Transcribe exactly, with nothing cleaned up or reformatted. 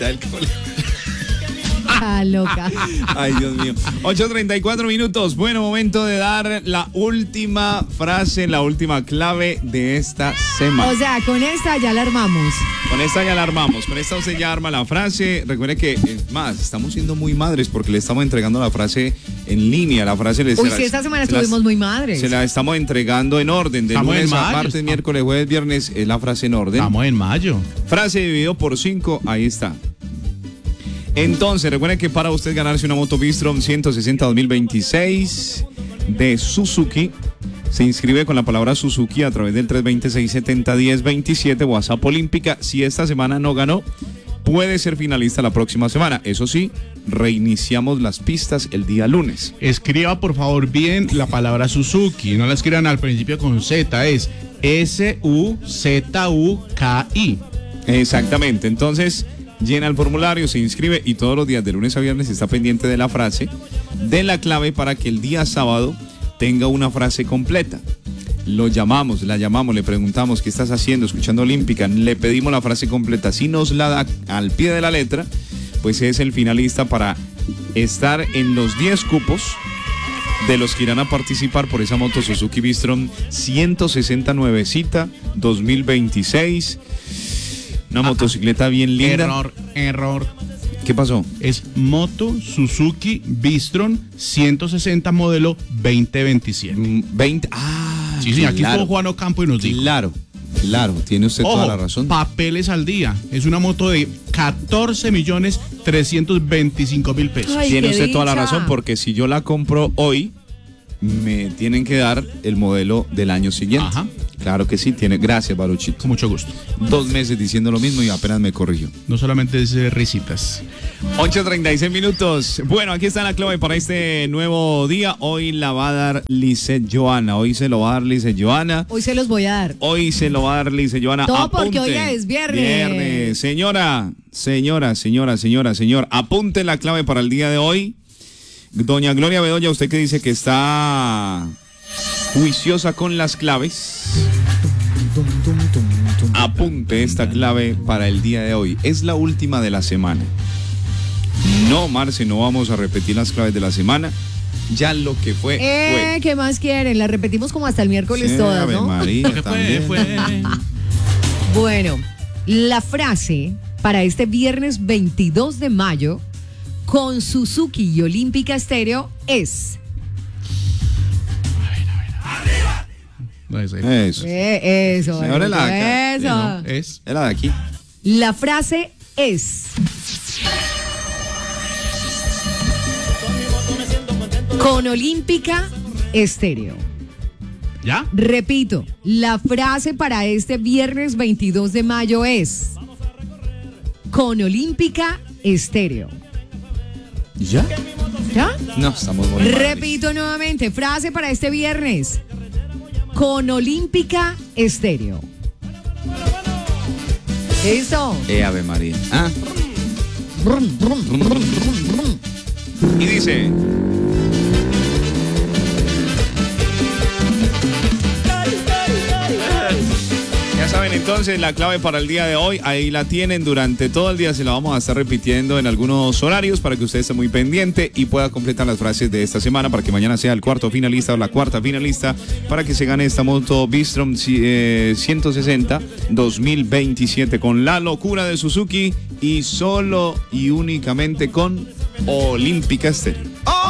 del colegio. Ah, loca. Ay, Dios mío. ocho treinta y cuatro minutos. Bueno, momento de dar la última frase, la última clave de esta semana. O sea, con esta ya la armamos. Con esta ya la armamos. Con esta usted ya arma la frase. Recuerde que, es más, estamos siendo muy madres porque le estamos entregando la frase en línea. La frase le Uy, sí, esta semana estuvimos las, muy madres. Se la estamos entregando en orden. De estamos lunes en a mayo, martes, estamos. miércoles, jueves, viernes. Es la frase en orden. Estamos en mayo. Frase dividido por cinco. Ahí está. Entonces, recuerden que para usted ganarse una moto Bistrom ciento sesenta dos mil veintiséis de Suzuki, se inscribe con la palabra Suzuki a través del tres dos cero, seis siete cero, uno cero dos siete, WhatsApp Olímpica. Si esta semana no ganó, puede ser finalista la próxima semana. Eso sí, reiniciamos las pistas el día lunes. Escriba por favor bien la palabra Suzuki. No la escriban al principio con Z, es S U Z U K I. Exactamente, entonces llena el formulario, se inscribe y todos los días de lunes a viernes está pendiente de la frase, de la clave para que el día sábado tenga una frase completa. Lo llamamos, la llamamos, le preguntamos qué estás haciendo, escuchando Olímpica, le pedimos la frase completa. Si nos la da al pie de la letra, pues es el finalista para estar en los diez cupos de los que irán a participar por esa moto Suzuki Bistrom ciento sesenta nuevecita dos mil veintiséis. Una motocicleta bien linda. Error, error. ¿Qué pasó? Es moto Suzuki Bistrom ciento sesenta modelo veinte veintisiete. Mm, veinte. Ah, Sí, sí, aquí claro. estuvo Juan Ocampo y nos dijo. Claro, claro, tiene usted Ojo, toda la razón. papeles al día. Es una moto de catorce millones trescientos veinticinco mil pesos. Ay, Tiene qué usted toda la dicha. razón, porque si yo la compro hoy, me tienen que dar el modelo del año siguiente. Ajá. Claro que sí, tiene. Gracias, Baruchito. Con mucho gusto. Dos meses diciendo lo mismo y apenas me corrigió. No solamente es eh, risitas. ocho treinta y seis minutos. Bueno, aquí está la clave para este nuevo día. Hoy la va a dar Lisset Joana. Hoy se lo va a dar Lisset Joana. Hoy se los voy a dar. Hoy se lo va a dar Lisset Joana. Todo porque Apunte. hoy es viernes. Viernes. Señora, señora, señora, señora, señor. Apunte la clave para el día de hoy. Doña Gloria Bedoya, usted que dice que está juiciosa con las claves. Apunte esta clave para el día de hoy. Es la última de la semana. No, Marce, no vamos a repetir las claves de la semana. Ya lo que fue, Eh, fue. ¿qué más quieren? La repetimos como hasta el miércoles Sí, todas, Ave ¿no? María, Lo que fue, también. fue. Bueno, la frase para este viernes veintidós de mayo con Suzuki y Olímpica Estéreo es... No es ahí. Eso. Eh, eso, Señora, la de acá. eso. Sí, no, es. Era de aquí. La frase es... Con Olímpica Estéreo. ¿Ya? Repito, la frase para este viernes veintidós de mayo es... Con Olímpica Estéreo. ¿Ya? ¿Ya? No, estamos muy mal. Repito nuevamente, frase para este viernes. Con Olímpica Estéreo. ¿Listo? Eh, Ave María. Ah. Y dice... Ya saben entonces la clave para el día de hoy, ahí la tienen durante todo el día, se la vamos a estar repitiendo en algunos horarios para que usted esté muy pendiente y pueda completar las frases de esta semana para que mañana sea el cuarto finalista o la cuarta finalista para que se gane esta moto Bistrom eh, ciento sesenta dos mil veintisiete con la locura de Suzuki y solo y únicamente con Olímpica Estéreo.